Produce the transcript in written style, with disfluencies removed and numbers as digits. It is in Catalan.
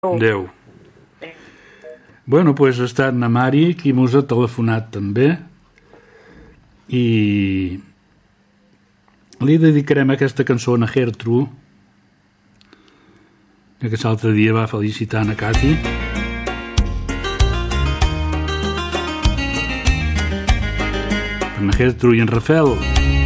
Adéu. Bueno, doncs ha estat na Mari qui mos ha telefonat també i li dedicarem aquesta cançó a Gertrude, que l'altre dia va felicitar na Cati. Per na Gertrude i en Rafael.